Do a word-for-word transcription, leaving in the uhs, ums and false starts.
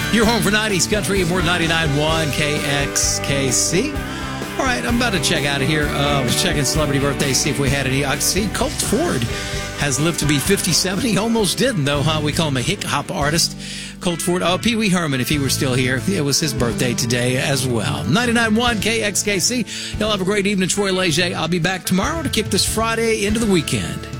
You're home for nineties country and more ninety-nine point one K X K C. All right, I'm about to check out of here. Uh, I was checking celebrity birthdays, see if we had any. I see Colt Ford has lived to be fifty-seven. He almost didn't, though, huh? We call him a hip-hop artist. Colt Ford. Oh, Pee Wee Herman, if he were still here. It was his birthday today as well. ninety-nine point one K X K C. Y'all have a great evening. Troy Leger. I'll be back tomorrow to kick this Friday into the weekend.